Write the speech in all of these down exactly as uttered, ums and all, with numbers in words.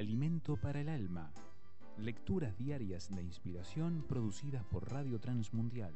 Alimento para el alma. Lecturas diarias de inspiración producidas por Radio Transmundial.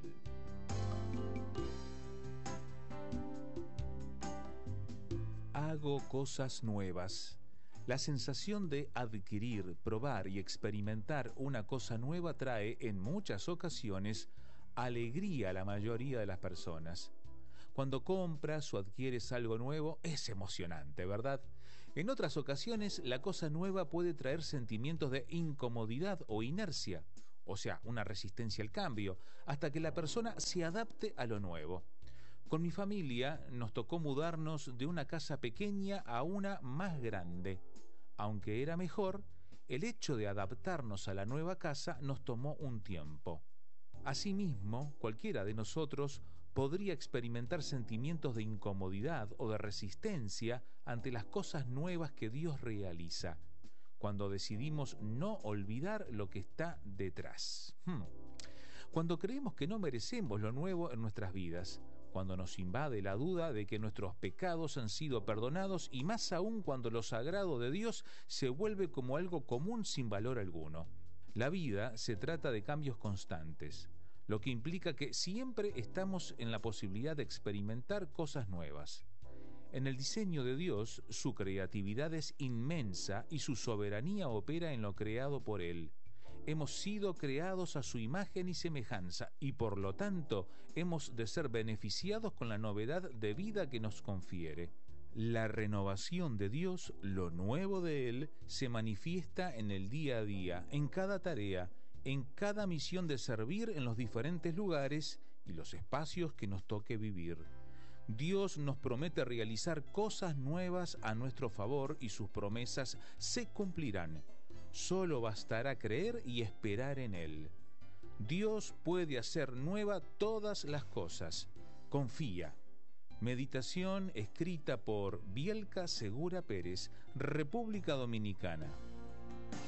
Hago cosas nuevas. La sensación de adquirir, probar y experimentar una cosa nueva trae, en muchas ocasiones, alegría a la mayoría de las personas. Cuando compras o adquieres algo nuevo, es emocionante, ¿verdad? En otras ocasiones, la cosa nueva puede traer sentimientos de incomodidad o inercia, o sea, una resistencia al cambio, hasta que la persona se adapte a lo nuevo. Con mi familia nos tocó mudarnos de una casa pequeña a una más grande. Aunque era mejor, el hecho de adaptarnos a la nueva casa nos tomó un tiempo. Asimismo, cualquiera de nosotros podría experimentar sentimientos de incomodidad o de resistencia ante las cosas nuevas que Dios realiza, cuando decidimos no olvidar lo que está detrás. Hmm. Cuando creemos que no merecemos lo nuevo en nuestras vidas, cuando nos invade la duda de que nuestros pecados han sido perdonados y más aún cuando lo sagrado de Dios se vuelve como algo común sin valor alguno. La vida se trata de cambios constantes, lo que implica que siempre estamos en la posibilidad de experimentar cosas nuevas. En el diseño de Dios, su creatividad es inmensa y su soberanía opera en lo creado por Él. Hemos sido creados a su imagen y semejanza y por lo tanto hemos de ser beneficiados con la novedad de vida que nos confiere. La renovación de Dios, lo nuevo de Él, se manifiesta en el día a día, en cada tarea, en cada misión de servir en los diferentes lugares y los espacios que nos toque vivir. Dios nos promete realizar cosas nuevas a nuestro favor y sus promesas se cumplirán. Solo bastará creer y esperar en Él. Dios puede hacer nueva todas las cosas. Confía. Meditación escrita por Bielka Segura Pérez, República Dominicana.